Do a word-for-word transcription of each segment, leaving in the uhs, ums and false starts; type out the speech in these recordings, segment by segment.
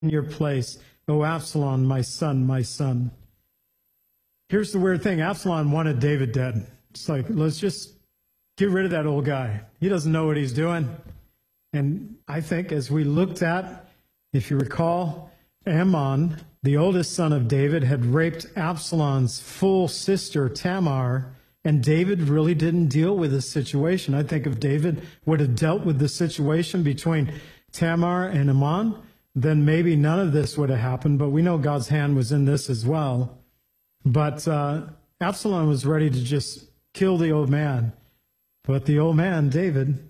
in your place, O Absalom, my son, my son. Here's the weird thing. Absalom wanted David dead. It's like, let's just get rid of that old guy. He doesn't know what he's doing. And I think as we looked at, if you recall, Ammon, the oldest son of David, had raped Absalom's full sister, Tamar, and David really didn't deal with this situation. I think if David would have dealt with the situation between Tamar and Ammon, then maybe none of this would have happened, but we know God's hand was in this as well. But uh, Absalom was ready to just kill the old man. But the old man, David,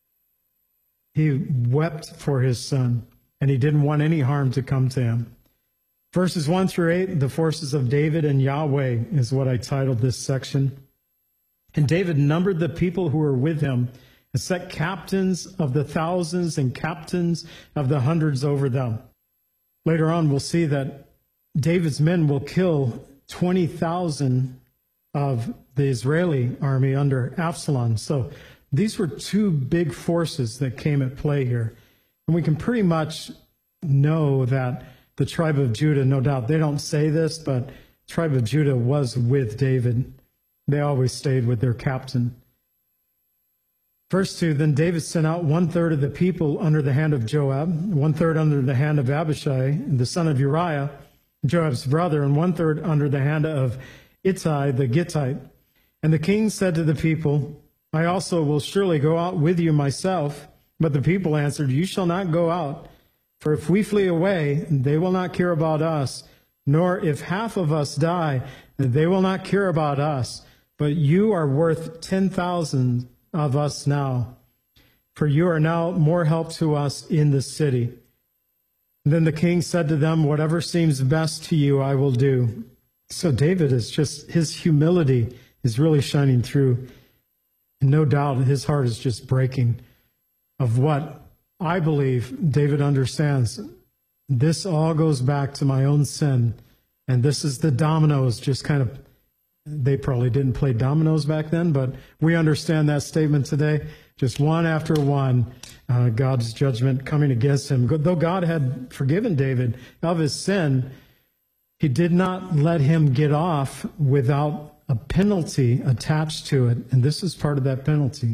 he wept for his son, and he didn't want any harm to come to him. Verses one through eight, the forces of David and Yahweh is what I titled this section. And David numbered the people who were with him and set captains of the thousands and captains of the hundreds over them. Later on, we'll see that David's men will kill twenty thousand of the Israeli army under Absalom. So these were two big forces that came at play here. And we can pretty much know that the tribe of Judah, no doubt, they don't say this, but the tribe of Judah was with David. They always stayed with their captain. Verse two, then David sent out one-third of the people under the hand of Joab, one-third under the hand of Abishai, the son of Uriah, Joab's brother, and one-third under the hand of Ittai the Gittite. And the king said to the people, I also will surely go out with you myself. But the people answered, you shall not go out. For if we flee away, they will not care about us. Nor if half of us die, they will not care about us. But you are worth ten thousand of us now. For you are now more help to us in the city. Then the king said to them, whatever seems best to you, I will do. So David is just, his humility is really shining through. And no doubt his heart is just breaking of what I believe David understands. This all goes back to my own sin. And this is the dominoes just kind of, they probably didn't play dominoes back then, but we understand that statement today. Just one after one, uh, God's judgment coming against him. Though God had forgiven David of his sin, he did not let him get off without a penalty attached to it. And this is part of that penalty.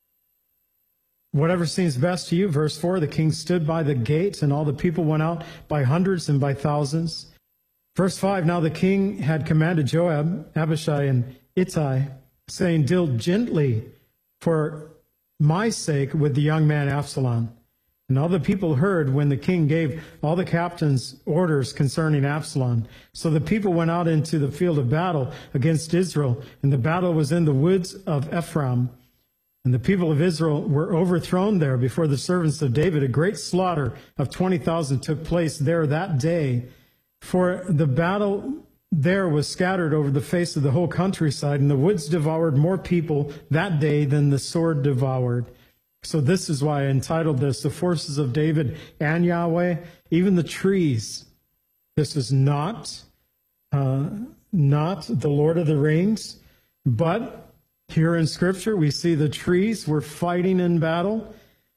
Whatever seems best to you, verse four, the king stood by the gate, and all the people went out by hundreds and by thousands. Verse five, now the king had commanded Joab, Abishai, and Ittai, saying, deal gently for my sake with the young man Absalom. And all the people heard when the king gave all the captains orders concerning Absalom. So the people went out into the field of battle against Israel, and the battle was in the woods of Ephraim. And the people of Israel were overthrown there before the servants of David. A great slaughter of twenty thousand took place there that day. For the battle there was scattered over the face of the whole countryside, and the woods devoured more people that day than the sword devoured. So this is why I entitled this, The Forces of David and Yahweh, even the trees. This is not, uh, not the Lord of the Rings, but here in Scripture, we see the trees were fighting in battle,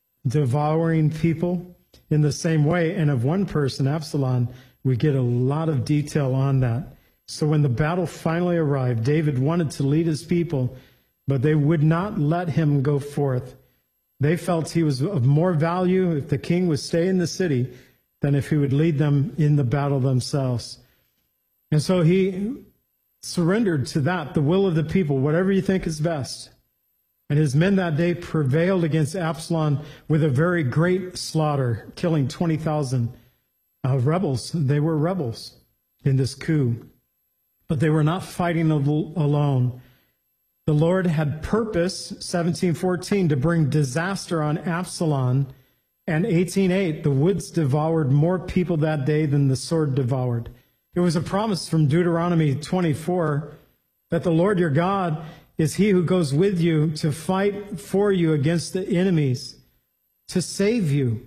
devouring people in the same way. And of one person, Absalom, we get a lot of detail on that. So when the battle finally arrived, David wanted to lead his people, but they would not let him go forth. They felt he was of more value if the king would stay in the city than if he would lead them in the battle themselves. And so he surrendered to that, the will of the people, whatever you think is best. And his men that day prevailed against Absalom with a very great slaughter, killing twenty thousand uh, rebels. They were rebels in this coup. But they were not fighting alone. The Lord had purpose, seventeen fourteen, to bring disaster on Absalom. And eighteen eight, the woods devoured more people that day than the sword devoured. It was a promise from Deuteronomy twenty-four that the Lord your God is he who goes with you to fight for you against the enemies, to save you.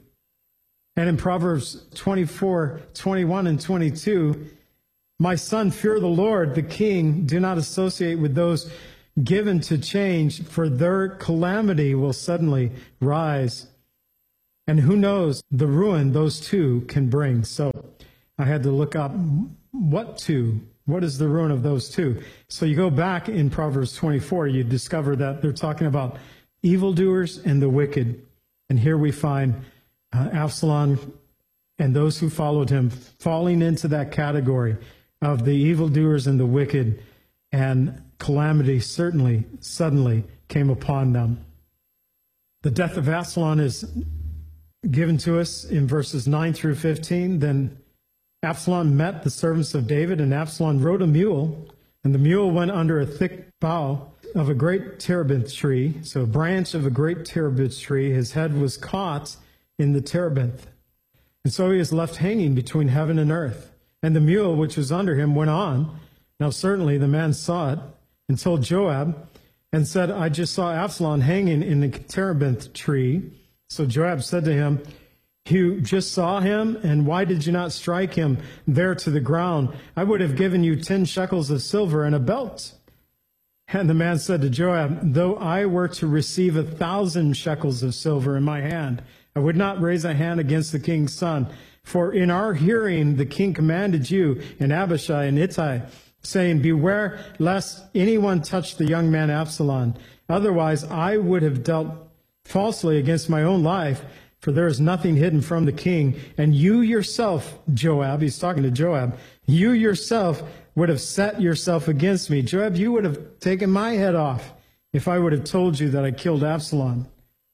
And in Proverbs twenty-four, twenty-one and twenty-two, my son, fear the Lord, the king. Do not associate with those given to change, for their calamity will suddenly rise. And who knows the ruin those two can bring. So I had to look up what two, what is the ruin of those two? So you go back in Proverbs twenty-four, you discover that they're talking about evildoers and the wicked. And here we find uh, Absalom and those who followed him falling into that category of the evildoers and the wicked, and calamity certainly, suddenly came upon them. The death of Absalom is given to us in verses nine through fifteen. Then Absalom met the servants of David, and Absalom rode a mule, and the mule went under a thick bough of a great terebinth tree, so a branch of a great terebinth tree. His head was caught in the terebinth, and so he was left hanging between heaven and earth. And the mule which was under him went on. Now certainly the man saw it and told Joab, and said, I just saw Absalom hanging in the terebinth tree. So Joab said to him, you just saw him, and why did you not strike him there to the ground? I would have given you ten shekels of silver and a belt. And the man said to Joab, though I were to receive a thousand shekels of silver in my hand, I would not raise a hand against the king's son. For in our hearing the king commanded you and Abishai and Ittai, saying, beware lest anyone touch the young man Absalom. Otherwise I would have dealt falsely against my own life, for there is nothing hidden from the king. And you yourself, Joab, he's talking to Joab, you yourself would have set yourself against me. Joab, you would have taken my head off if I would have told you that I killed Absalom.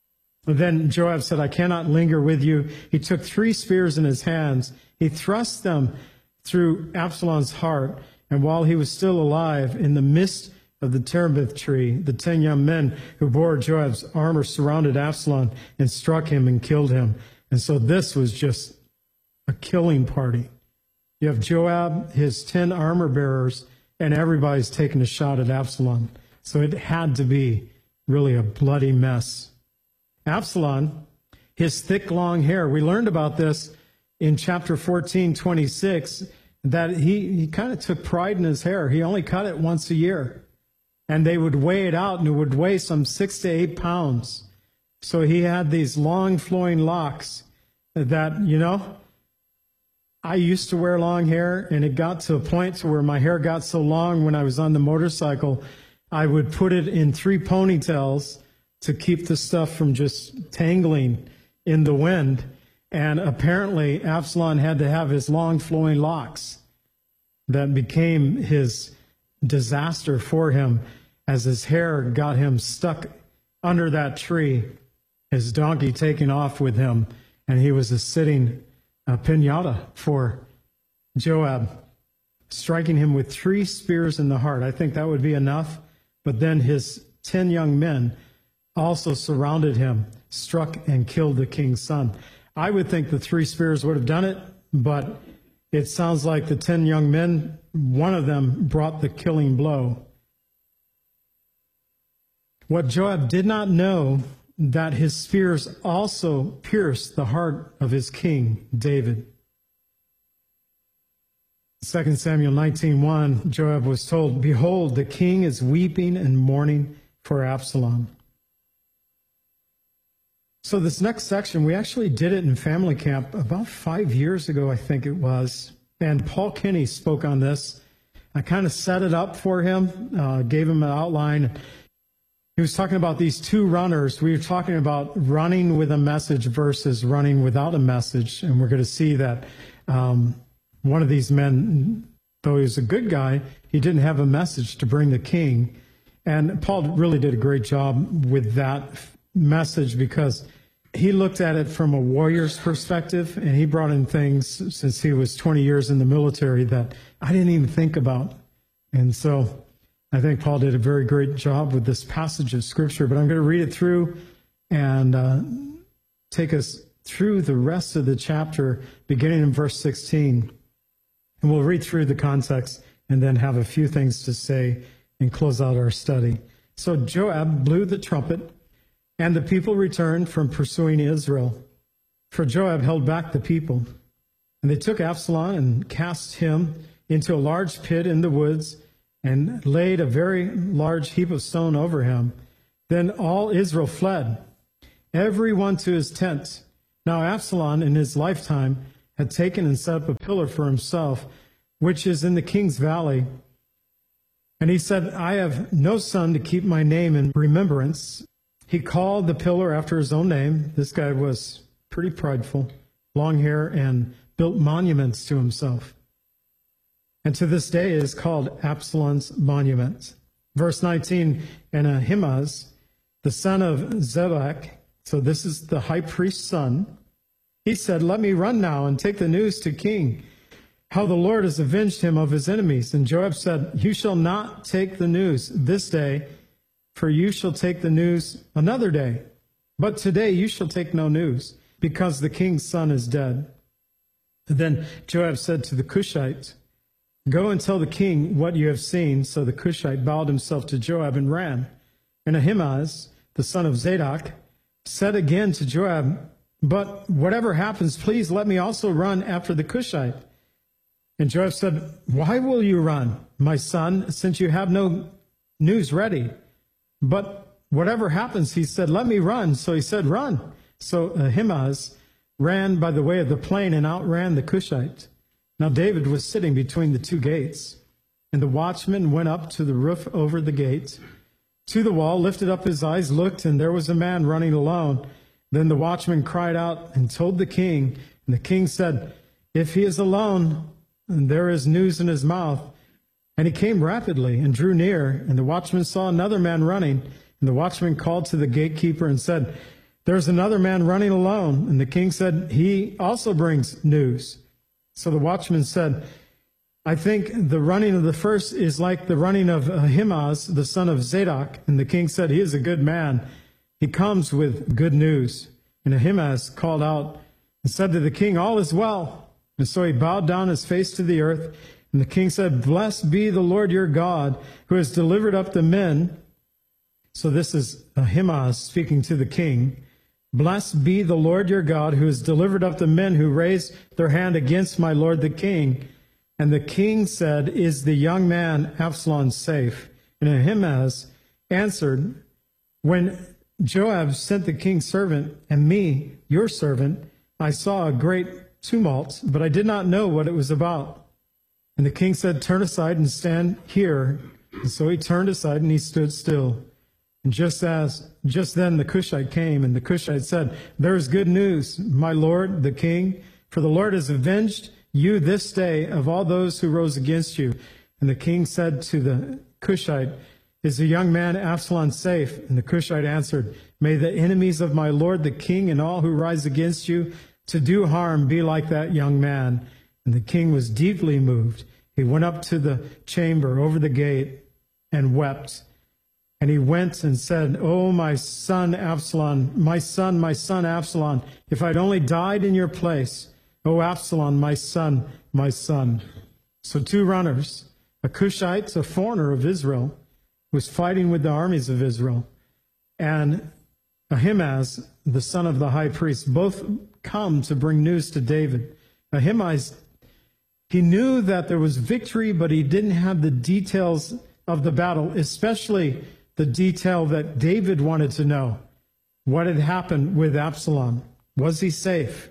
Then Joab said, I cannot linger with you. He took three spears in his hands. He thrust them through Absalom's heart. And while he was still alive, in the midst of the terebinth tree, the ten young men who bore Joab's armor surrounded Absalom and struck him and killed him. And so this was just a killing party. You have Joab, his ten armor bearers, and everybody's taking a shot at Absalom. So it had to be really a bloody mess. Absalom, his thick, long hair, we learned about this in chapter fourteen, twenty-six, that he, he kind of took pride in his hair. He only cut it once a year. And they would weigh it out, and it would weigh some six to eight pounds. So he had these long flowing locks that, you know, I used to wear long hair, and it got to a point to where my hair got so long when I was on the motorcycle, I would put it in three ponytails to keep the stuff from just tangling in the wind. And apparently Absalom had to have his long flowing locks that became his disaster for him, as his hair got him stuck under that tree, his donkey taken off with him, and he was a sitting uh, pinata for Joab, striking him with three spears in the heart. I think that would be enough. But then his ten young men also surrounded him, struck and killed the king's son. I would think the three spears would have done it, but it sounds like the ten young men, one of them brought the killing blow. What Joab did not know, that his spears also pierced the heart of his king, David. Second Samuel nineteen one, Joab was told, behold, the king is weeping and mourning for Absalom. So this next section, we actually did it in family camp about five years ago, I think it was. And Paul Kinney spoke on this. I kind of set it up for him, uh, gave him an outline. He was talking about these two runners. We were talking about running with a message versus running without a message. And we're going to see that um, one of these men, though he was a good guy, he didn't have a message to bring the king. And Paul really did a great job with that message, because he looked at it from a warrior's perspective, and he brought in things since he was twenty years in the military that I didn't even think about. And so I think Paul did a very great job with this passage of Scripture, but I'm going to read it through and uh, take us through the rest of the chapter, beginning in verse sixteen. And we'll read through the context and then have a few things to say and close out our study. So Joab blew the trumpet, and the people returned from pursuing Israel, for Joab held back the people. And they took Absalom and cast him into a large pit in the woods, and laid a very large heap of stone over him. Then all Israel fled, every one to his tent. Now Absalom in his lifetime had taken and set up a pillar for himself, which is in the king's valley. And he said, I have no son to keep my name in remembrance. He called the pillar after his own name. This guy was pretty prideful, long hair, and built monuments to himself. And to this day it is called Absalom's monument. Verse nineteen, and Ahimaaz, the son of Zadok, so this is the high priest's son, he said, let me run now and take the news to king, how the Lord has avenged him of his enemies. And Joab said, you shall not take the news this day, for you shall take the news another day. But today you shall take no news, because the king's son is dead. Then Joab said to the Cushite, go and tell the king what you have seen. So the Cushite bowed himself to Joab and ran. And Ahimaaz, the son of Zadok, said again to Joab, but whatever happens, please let me also run after the Cushite. And Joab said, why will you run, my son, since you have no news ready? But whatever happens, he said, let me run. So he said, run. So Ahimaaz ran by the way of the plain and outran the Cushite. Now David was sitting between the two gates, and the watchman went up to the roof over the gate, to the wall, lifted up his eyes, looked, and there was a man running alone. Then the watchman cried out and told the king, and the king said, if he is alone, and there is news in his mouth. And he came rapidly and drew near, and the watchman saw another man running, and the watchman called to the gatekeeper and said, there's another man running alone. And the king said, he also brings news. So the watchman said, I think the running of the first is like the running of Ahimaaz, the son of Zadok. And the king said, he is a good man. He comes with good news. And Ahimaaz called out and said to the king, all is well. And so he bowed down his face to the earth. And the king said, blessed be the Lord your God, who has delivered up the men. So this is Ahimaaz speaking to the king. Blessed be the Lord your God, who has delivered up the men who raised their hand against my lord the king. And the king said, is the young man Absalom safe? And Ahimaaz answered, when Joab sent the king's servant and me, your servant, I saw a great tumult, but I did not know what it was about. And the king said, turn aside and stand here. And so he turned aside and he stood still. And just as, just then the Cushite came, and the Cushite said, there is good news, my lord, the king, for the Lord has avenged you this day of all those who rose against you. And the king said to the Cushite, is the young man Absalom safe? And the Cushite answered, may the enemies of my lord the king and all who rise against you to do harm be like that young man. And the king was deeply moved. He went up to the chamber over the gate and wept. And he went and said, oh, my son Absalom, my son, my son Absalom, if I'd only died in your place. Oh, Absalom, my son, my son. So two runners, a Cushite, a foreigner of Israel, was fighting with the armies of Israel, and Ahimaaz, the son of the high priest, both come to bring news to David. Ahimaaz, he knew that there was victory, but he didn't have the details of the battle, especially the detail that David wanted to know. What had happened with Absalom? Was he safe?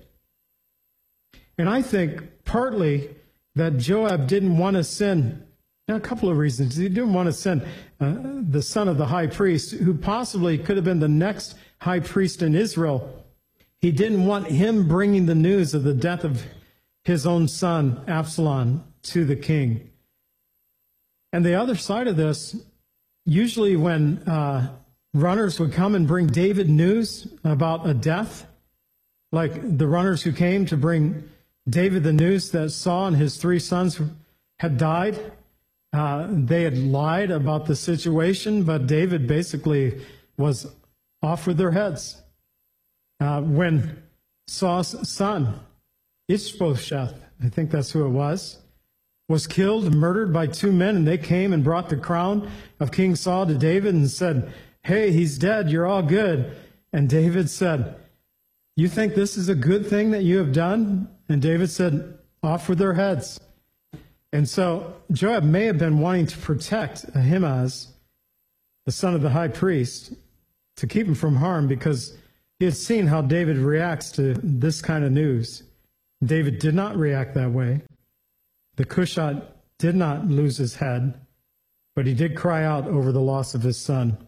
And I think partly that Joab didn't want to send. Now, a couple of reasons. He didn't want to send uh, the son of the high priest, who possibly could have been the next high priest in Israel. He didn't want him bringing the news of the death of his own son, Absalom, to the king. And the other side of this, usually when uh, runners would come and bring David news about a death, like the runners who came to bring David the news that Saul and his three sons had died, Uh, they had lied about the situation, but David basically was off with their heads. Uh, when Saul's son, Ishbosheth, I think that's who it was, was killed, murdered by two men, and they came and brought the crown of King Saul to David and said, hey, he's dead, you're all good. And David said, you think this is a good thing that you have done? And David said, off with their heads. And so Joab may have been wanting to protect Ahimaaz, the son of the high priest, to keep him from harm, because He had seen how David reacts to this kind of news. David did not react that way. The Cushite did not lose his head, but he did cry out over the loss of his son.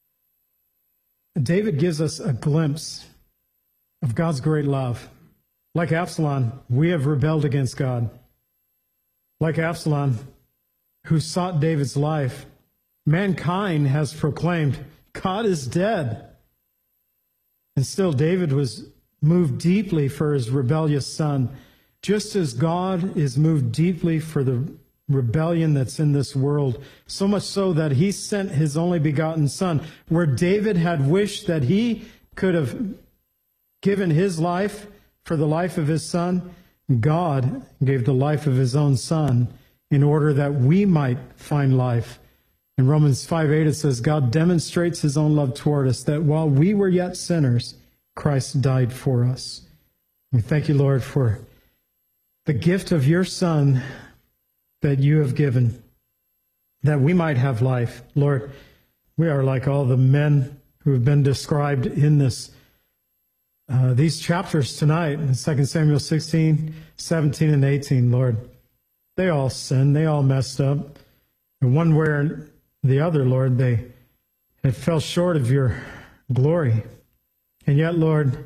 David gives us a glimpse of God's great love. Like Absalom, we have rebelled against God. Like Absalom, who sought David's life, mankind has proclaimed, God is dead. And still David was moved deeply for his rebellious son, just as God is moved deeply for the rebellion that's in this world, so much so that he sent his only begotten son, where David had wished that he could have given his life for the life of his son. God gave the life of his own son in order that we might find life. In Romans five eight, it says, God demonstrates his own love toward us, that while we were yet sinners, Christ died for us. We thank you, Lord, for the gift of your Son that you have given, that we might have life. Lord, we are like all the men who have been described in this uh, these chapters tonight, in Second Samuel sixteen, seventeen, and eighteen, Lord. They all sinned. They all messed up. And one way or the other, Lord, they had fell short of your glory. And yet, Lord,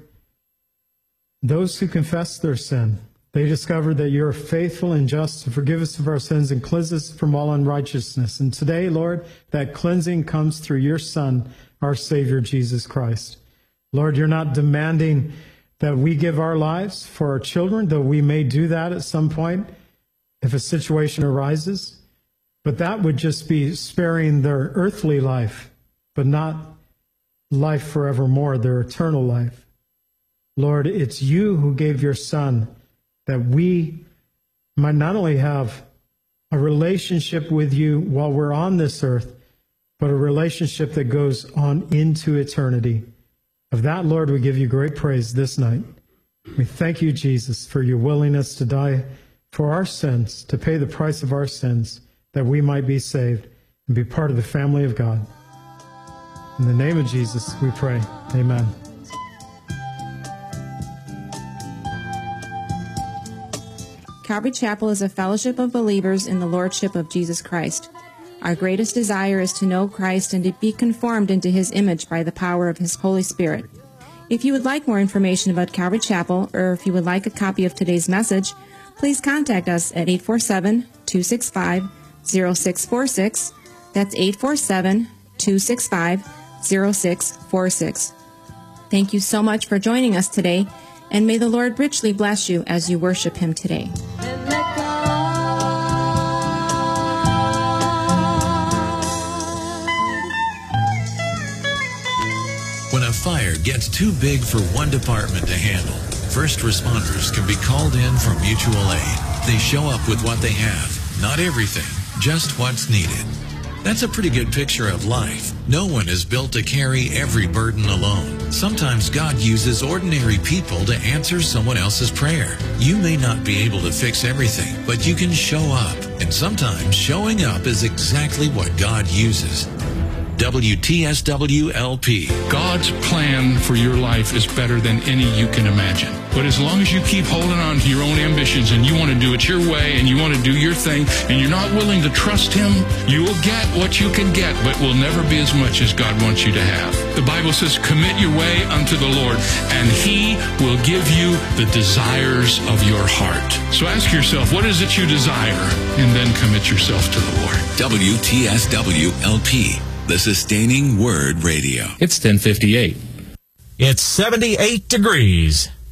those who confess their sin, they discover that you are faithful and just to forgive us of our sins and cleanse us from all unrighteousness. And today, Lord, that cleansing comes through your Son, our Savior, Jesus Christ. Lord, you're not demanding that we give our lives for our children, though we may do that at some point if a situation arises. But that would just be sparing their earthly life, but not life forevermore, their eternal life. Lord, it's you who gave your Son that we might not only have a relationship with you while we're on this earth, but a relationship that goes on into eternity. Of that, Lord, we give you great praise this night. We thank you, Jesus, for your willingness to die for our sins, to pay the price of our sins, that we might be saved and be part of the family of God. In the name of Jesus, we pray. Amen. Calvary Chapel is a fellowship of believers in the Lordship of Jesus Christ. Our greatest desire is to know Christ and to be conformed into his image by the power of his Holy Spirit. If you would like more information about Calvary Chapel, or if you would like a copy of today's message, please contact us at eight four seven, two six five, zero six four six. That's eight four seven, two six five, zero six four six. Thank you so much for joining us today, and may the Lord richly bless you as you worship him today. When a fire gets too big for one department to handle, first responders can be called in for mutual aid. They show up with what they have, not everything, just what's needed. That's a pretty good picture of life. No one is built to carry every burden alone. Sometimes God uses ordinary people to answer someone else's prayer. You may not be able to fix everything, but you can show up. And sometimes showing up is exactly what God uses. W T S W L P. God's plan for your life is better than any you can imagine. But as long as you keep holding on to your own ambitions and you want to do it your way and you want to do your thing and you're not willing to trust him, you will get what you can get, but will never be as much as God wants you to have. The Bible says, commit your way unto the Lord, and he will give you the desires of your heart. So ask yourself, what is it you desire? And then commit yourself to the Lord. W T S W L P. The Sustaining Word Radio. It's ten fifty-eight. It's seventy-eight degrees.